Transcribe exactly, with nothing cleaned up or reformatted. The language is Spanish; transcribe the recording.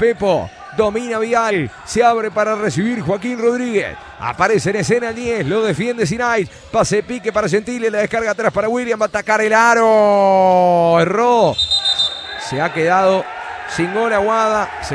Pepo. Domina Vial, se abre para recibir Joaquín Rodríguez. Aparece en escena el diez, lo defiende Sinais. Pase pique para Gentile, la descarga atrás para William. Va a atacar el aro. Erró. Se ha quedado sin gol Aguada.